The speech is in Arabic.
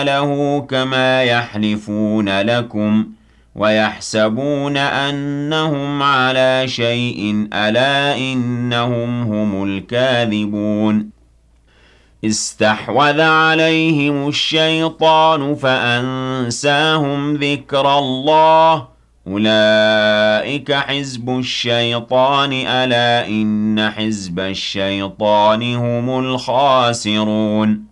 له كما يحلفون لكم ويحسبون أنهم على شيء ألا إنهم هم الكاذبون استحوذ عليهم الشيطان فأنساهم ذكر الله أولئك حزب الشيطان ألا إن حزب الشيطان هم الخاسرون